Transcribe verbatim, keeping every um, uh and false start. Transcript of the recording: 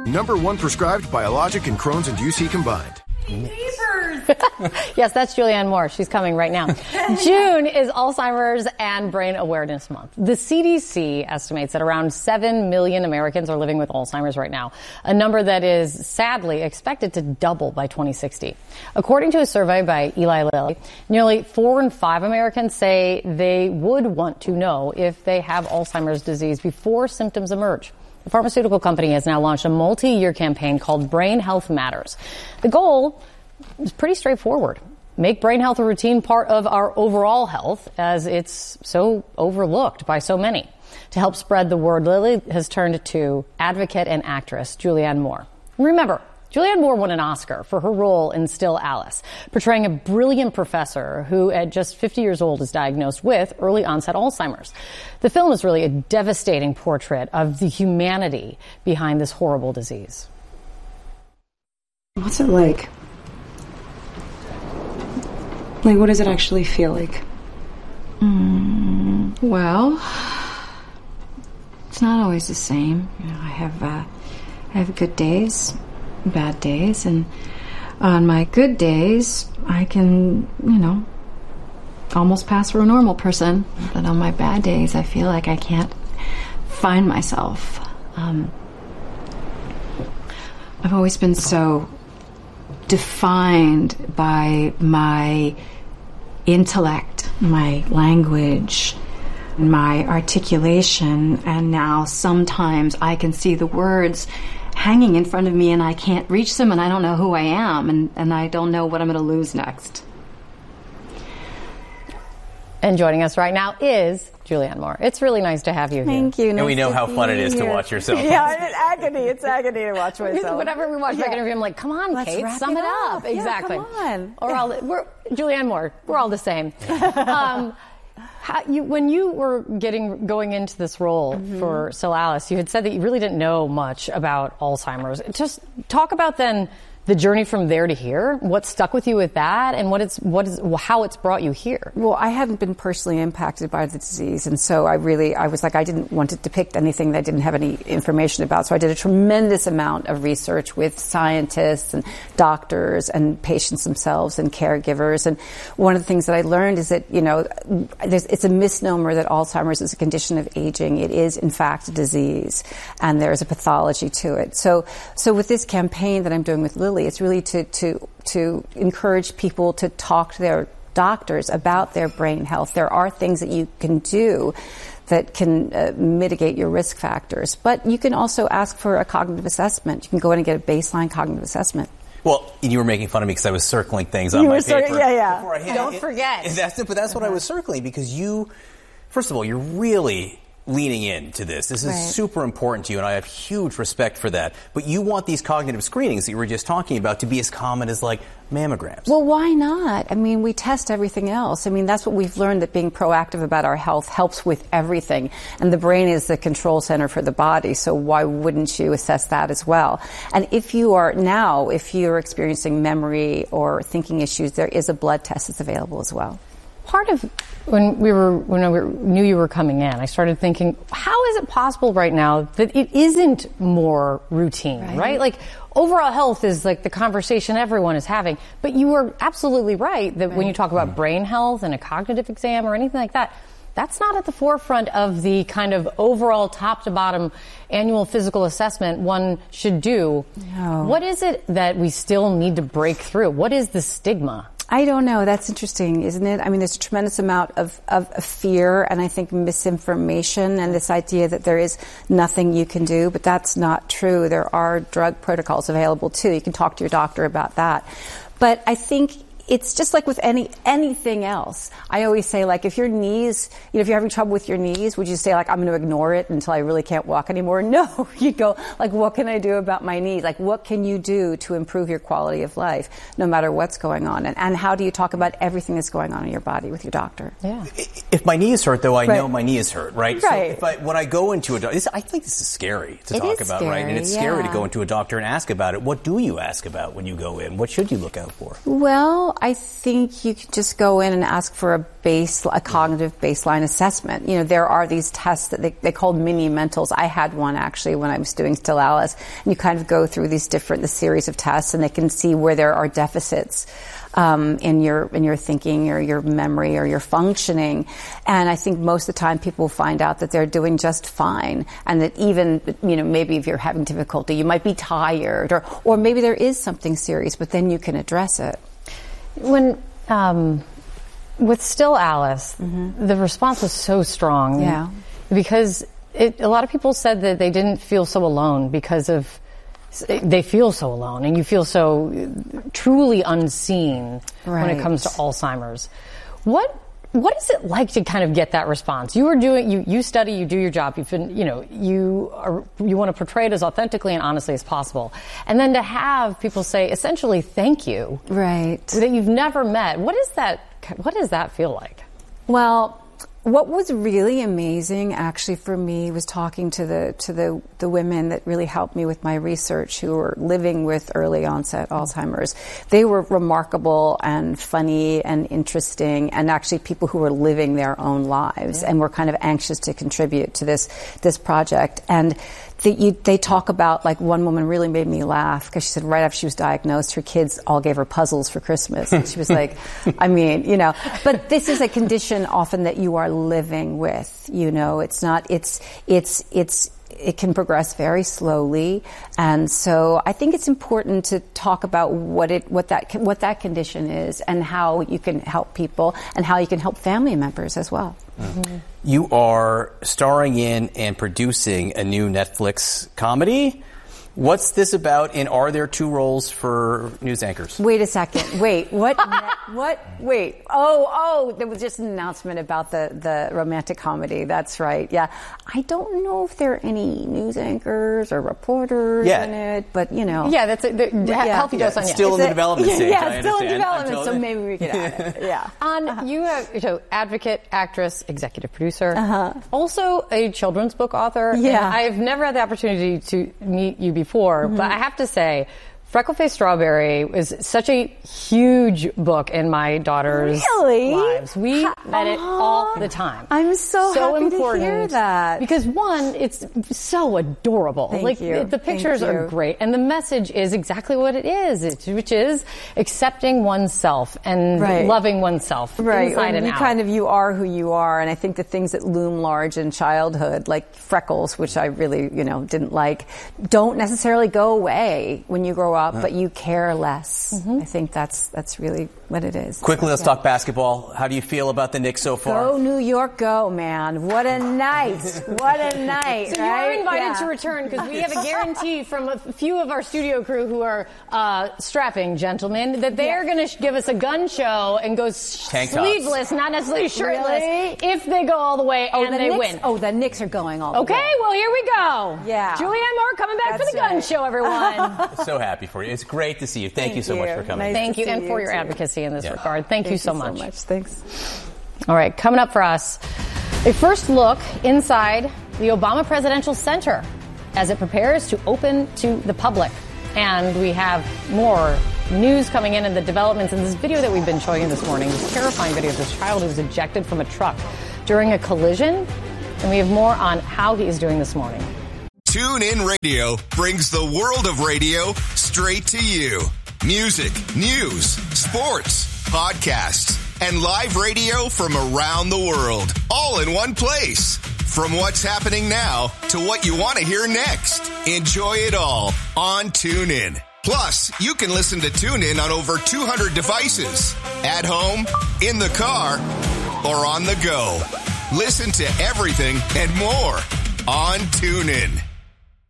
Number one prescribed biologic and Crohn's and U C combined. Yes, that's Julianne Moore. She's coming right now. June is Alzheimer's and Brain Awareness Month. The C D C estimates that around seven million Americans are living with Alzheimer's right now, a number that is sadly expected to double by twenty sixty. According to a survey by Eli Lilly, nearly four in five Americans say they would want to know if they have Alzheimer's disease before symptoms emerge. The pharmaceutical company has now launched a multi-year campaign called Brain Health Matters. The goal is pretty straightforward. Make brain health a routine part of our overall health, as it's so overlooked by so many. To help spread the word, Lilly has turned to advocate and actress Julianne Moore. Remember, Julianne Moore won an Oscar for her role in Still Alice, portraying a brilliant professor who, at just fifty years old, is diagnosed with early onset Alzheimer's. The film is really a devastating portrait of the humanity behind this horrible disease. What's it like? Like, what does it actually feel like? Mm, well, it's not always the same. You know, I have uh, I have good days, bad days, and on my good days, I can, you know, almost pass for a normal person. But on my bad days, I feel like I can't find myself. Um, I've always been so defined by my intellect, my language, my articulation, and now sometimes I can see the words hanging in front of me and I can't reach them and I don't know who I am and, and I don't know what I'm going to lose next. And joining us right now is Julianne Moore. It's really nice to have you here. Thank you. Nice and we know how fun it is here. to watch yourself. Yeah, it's agony. It's agony to watch myself. Whenever we watch yeah. my interview, I'm like, come on, Let's Kate, wrap sum it it up. up. Exactly. Yeah, come on. Or all, we're Julianne Moore. We're all the same. um, how, you, when you were getting going into this role mm-hmm. for Still Alice, you had said that you really didn't know much about Alzheimer's. Just talk about then the journey from there to here, what stuck with you with that, and what it's what is how it's brought you here. Well, I hadn't been personally impacted by the disease, and so I really I was like I didn't want to depict anything that I didn't have any information about. So I did a tremendous amount of research with scientists and doctors and patients themselves and caregivers. And one of the things that I learned is that you know there's, it's a misnomer that Alzheimer's is a condition of aging. It is in fact a disease, and there's a pathology to it. So so with this campaign that I'm doing with Lilly, it's really to, to, to encourage people to talk to their doctors about their brain health. There are things that you can do that can uh, mitigate your risk factors. But you can also ask for a cognitive assessment. You can go in and get a baseline cognitive assessment. Well, you were making fun of me because I was circling things on you my were paper. Cir- yeah, yeah. Before I hit Don't it. forget. And that's, but that's what I was circling because you, first of all, you're really leaning into this. This is right. super important to you, and I have huge respect for that. But you want these cognitive screenings that you were just talking about to be as common as, like, mammograms. Well, why not? I mean, we test everything else. I mean, that's what we've learned, that being proactive about our health helps with everything. And the brain is the control center for the body, so why wouldn't you assess that as well? And if you are now, if you're experiencing memory or thinking issues, there is a blood test that's available as well. Part of when we were when I knew you were coming in, I started thinking, how is it possible right now that it isn't more routine, right? right? Like overall health is like the conversation everyone is having, but you were absolutely right that right. when you talk about brain health and a cognitive exam or anything like that, that's not at the forefront of the kind of overall top to bottom annual physical assessment one should do. No. What is it that we still need to break through? What is the stigma? I don't know. That's interesting, isn't it? I mean, there's a tremendous amount of, of, of fear and I think misinformation and this idea that there is nothing you can do, but that's not true. There are drug protocols available too. You can talk to your doctor about that. But I think it's just like with any anything else. I always say, like, if your knees, you know, if you're having trouble with your knees, would you say, like, I'm going to ignore it until I really can't walk anymore? No. You go, like, what can I do about my knees? Like, what can you do to improve your quality of life, no matter what's going on? And, and how do you talk about everything that's going on in your body with your doctor? Yeah. If my knee is hurt, though, I right. know my knee is hurt, right? Right. So if I, when I go into a doctor, I think this is scary to it talk is about, scary, right? And it's yeah. scary to go into a doctor and ask about it. What do you ask about when you go in? What should you look out for? Well, I think you could just go in and ask for a base, a cognitive baseline assessment. You know, there are these tests that they, they call mini mentals. I had one actually when I was doing Still Alice. And you kind of go through these different, the series of tests, and they can see where there are deficits um, in your in your thinking or your memory or your functioning. And I think most of the time people find out that they're doing just fine, and that even, you know, maybe if you're having difficulty, you might be tired, or or maybe there is something serious, but then you can address it. When um, with Still Alice, mm-hmm. the response was so strong. Yeah, because it, a lot of people said that they didn't feel so alone because of they feel so alone, and you feel so truly unseen right. when it comes to Alzheimer's. What what is it like to kind of get that response? You are doing you you study, you do your job. You've been you know you are you want to portray it as authentically and honestly as possible, and then to have people say essentially thank you, right, that you've never met. What is that? What does that feel like? Well, what was really amazing, actually, for me, was talking to the to the the women that really helped me with my research, who were living with early onset Alzheimer's. They were remarkable and funny and interesting, and actually people who were living their own lives, yeah. and were kind of anxious to contribute to this this project. And They, you, they talk about, like, one woman really made me laugh because she said right after she was diagnosed, her kids all gave her puzzles for Christmas. And she was like, I mean, you know, but this is a condition often that you are living with, you know, it's not, it's, it's, it's, it can progress very slowly. And so I think it's important to talk about what it, what that, what that condition is, and how you can help people and how you can help family members as well. Mm-hmm. You are starring in and producing a new Netflix comedy. What's this about, and are there two roles for news anchors? Wait a second. Wait, what? what? Wait. Oh, oh, there was just an announcement about the, the romantic comedy. That's right. Yeah. I don't know if there are any news anchors or reporters yeah. in it, but, you know. Yeah, that's a the, yeah. healthy dose on yeah. Still in the development stage. Yeah, I still in understand. development, totally. so maybe we could add it. Yeah. On, uh-huh. You have, so, advocate, actress, executive producer, uh-huh. also a children's book author. Yeah. I've never had the opportunity to meet you before, mm-hmm. but I have to say, Freckle-Faced Strawberry was such a huge book in my daughter's really? lives. We ha- read it all the time. I'm so, so happy important to hear that. Because, one, it's so adorable. Thank like you. The pictures Thank you. are great, and the message is exactly what it is, it's, which is accepting oneself and right. loving oneself right. inside and and you out. kind of you are who you are, and I think the things that loom large in childhood, like freckles, which I really you know didn't like, don't necessarily go away when you grow up, but you care less. Mm-hmm. I think that's that's really what it is. Quickly, let's yeah. talk basketball. How do you feel about the Knicks so far? Go New York, go, man. What a night. What a night. So right? you are invited yeah. to return, because we have a guarantee from a few of our studio crew who are uh, strapping gentlemen that they yeah. are going to sh- give us a gun show and go Tank sleeveless, tops. not necessarily shirtless, really? if they go all the way oh, and the they Knicks, win. Oh, the Knicks are going all the okay, way. Okay, well, here we go. Yeah. Julianne Moore coming back That's for the gun right. show, everyone. So happy for you. It's great to see you. Thank, Thank you so you. much for coming. Nice Thank you, and you for your too. advocacy in this yeah. regard. Thank, Thank you so you much. so much. Thanks. All right, coming up for us, a first look inside the Obama Presidential Center as it prepares to open to the public. And we have more news coming in and the developments in this video that we've been showing you this morning, this terrifying video of this child who was ejected from a truck during a collision. And we have more on how he is doing this morning. TuneIn Radio brings the world of radio straight to you. Music, news, sports, podcasts, and live radio from around the world, all in one place. From what's happening now to what you want to hear next. Enjoy it all on TuneIn. Plus, you can listen to TuneIn on over two hundred devices. At home, in the car, or on the go. Listen to everything and more on TuneIn.